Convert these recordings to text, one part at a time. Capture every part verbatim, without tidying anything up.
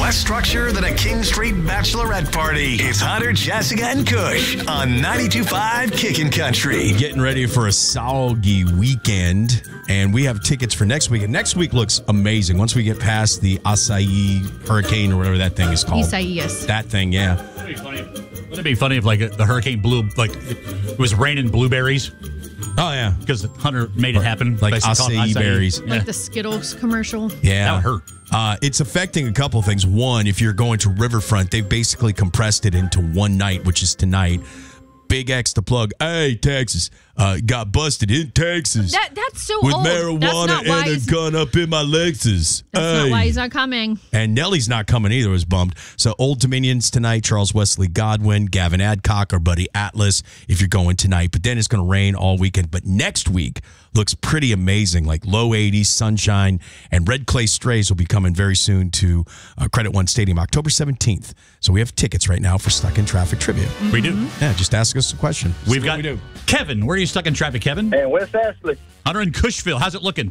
less structure than a King Street bachelorette party. It's Hunter, Jessica, and Kush on ninety-two point five Kickin' Country. Getting ready for a soggy weekend, and we have tickets for next week. And next week looks amazing once we get past the Acai hurricane or whatever that thing is called. Isaias. That thing, yeah. Wouldn't it be funny, wouldn't it be funny if like the hurricane blew, like it was raining blueberries? Oh, yeah. Because Hunter made it happen. Like Basically called acai berries. Like the Skittles commercial. Yeah. That would hurt. Uh, it's affecting a couple things. One, if you're going to Riverfront, they've basically compressed it into one night, which is tonight. Big X to plug. Hey, Texas. Uh, got busted in Texas. That That's so with old. marijuana That's not why and a he's, gun up in my Lexus. That's hey. not why he's not coming. And Nelly's not coming either, was bummed. So Old Dominions tonight, Charles Wesley Godwin, Gavin Adcock, our buddy Atlas, if you're going tonight. But then it's going to rain all weekend. But next week looks pretty amazing, like low eighties, sunshine, and Red Clay Strays will be coming very soon to uh, Credit One Stadium, October seventeenth. So we have tickets right now for Stuck in Traffic Trivia. We do. Yeah, just ask us a question. We've See got what we do. Kevin. Where are you stuck in traffic, Kevin? Hey, West Ashley. Hunter in Cushville. How's it looking?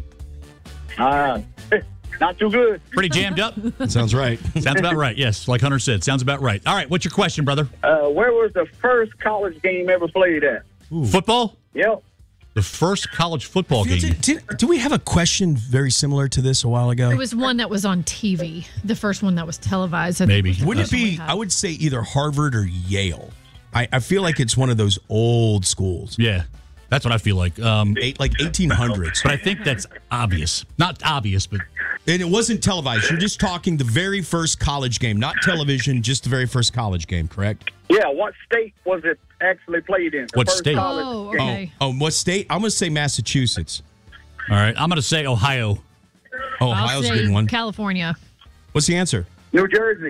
Uh, not too good. Pretty jammed up? Sounds right. Sounds about right. Yes, like Hunter said. Sounds about right. All right, what's your question, brother? Uh, where was the first college game ever played at? Ooh. Football? Yep. The first college football Did, game. did, do we have a question very similar to this a while ago? It was one that was on T V. The first one that was televised. I Maybe. think was the Wouldn't it first one we be, had. I would say either Harvard or Yale. I, I feel like it's one of those old schools. Yeah, that's what I feel like. Um, Eight, like eighteen hundreds. but I think that's obvious. Not obvious, but And it wasn't televised. You're just talking the very first college game, not television, just the very first college game, correct? Yeah, what state was it actually played in? The What first state? college Oh, game. okay. Oh, what state? I'm going to say Massachusetts. all right. I'm going to say Ohio. Oh, I'll Ohio's a say good one. California. What's the answer? New Jersey.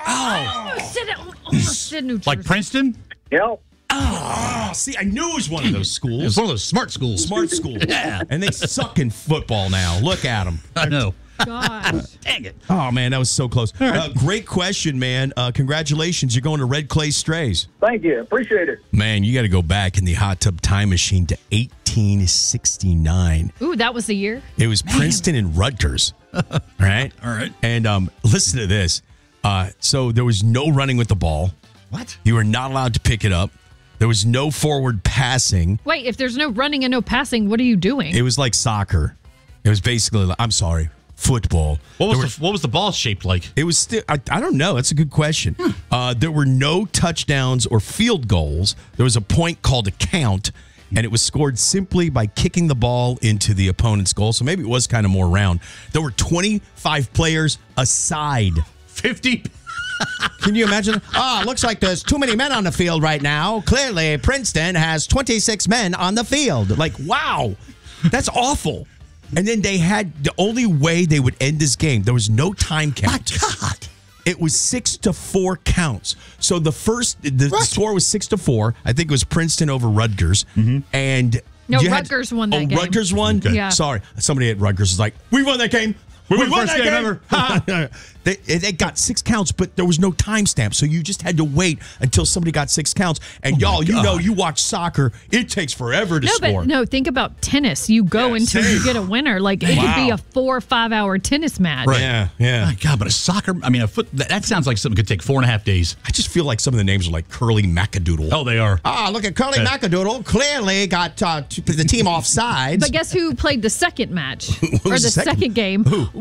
I said it. Almost said New Jersey. Like Princeton? Yep. Oh, see, I knew it was one of those It's schools. one of those smart schools. Smart schools. Yeah. And they suck in football now. Look at them. I know. Gosh. Dang it. Oh, man, that was so close. Uh, great question, man. Uh, congratulations. You're going to Red Clay Strays. Thank you. Appreciate it. Man, you got to go back in the hot tub time machine to eighteen sixty-nine. Ooh, that was the year. It was Princeton and Rutgers. All right? All right. And um, listen to this. Uh, so there was no running with the ball. What? You were not allowed to pick it up. There was no forward passing. Wait, if there's no running and no passing, what are you doing? It was like soccer. It was basically, I'm sorry, football. What was There the, what was the ball shaped like? It was still, I, I don't know. That's a good question. Hmm. Uh, there were no touchdowns or field goals. There was a point called a count, and it was scored simply by kicking the ball into the opponent's goal. So maybe it was kind of more round. There were twenty-five players aside. fifty? Can you imagine? Ah, looks like there's too many men on the field right now. Clearly, Princeton has twenty-six men on the field. Like, wow, that's awful. And then they had the only way they would end this game. There was no time count. My God. It was six to four counts. So the first, the What? score was six to four. I think it was Princeton over Rutgers. And No, you had- Rutgers won that oh, game. Rutgers won? Okay. Yeah. Sorry. Somebody at Rutgers was like, we won that game. We won the first that game ever. Ha. they, they got six counts, but there was no timestamp. So you just had to wait until somebody got six counts. And Oh y'all, you know, you watch soccer, it takes forever to no, score. but no, think about tennis. You go Yeah, until same. you get a winner. Like it could be Wow. a four or five hour tennis match. Right. Yeah, yeah. My God, but a soccer, I mean, a foot, that, that sounds like something could take four and a half days. I just feel like some of the names are like Curly Macadoodle. Oh, they are. Ah, look at Curly Yeah. Macadoodle. Clearly got uh, t- the team off sides. But guess who played the second match? Who or was the the second- second game? Who?